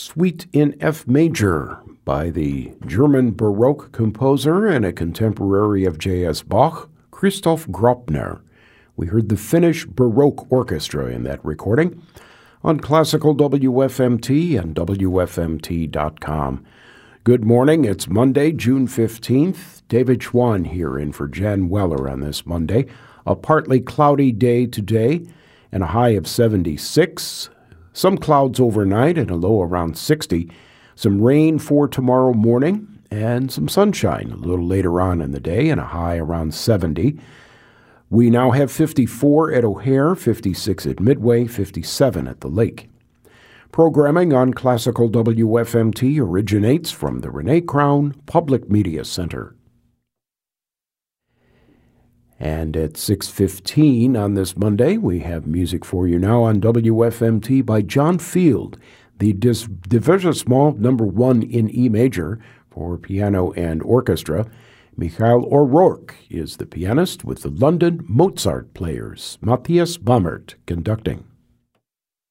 Suite in F Major by the German Baroque composer and a contemporary of J.S. Bach, Christoph Graupner. We heard the Finnish Baroque Orchestra in that recording on Classical WFMT and WFMT.com. Good morning. It's Monday, June 15th. David Schwann here in for Jan Weller on this Monday. A partly cloudy day today and a high of 76. Some clouds overnight and a low around 60. Some rain for tomorrow morning and some sunshine a little later on in the day and a high around 70. We now have 54 at O'Hare, 56 at Midway, 57 at the lake. Programming on Classical WFMT originates from the Renee Crown Public Media Center. And at 6:15 on this Monday, we have music for you now on WFMT by John Field, the Divertissement No. 1 in E major for piano and orchestra. Michael O'Rourke is the pianist with the London Mozart Players. Matthias Bammert conducting.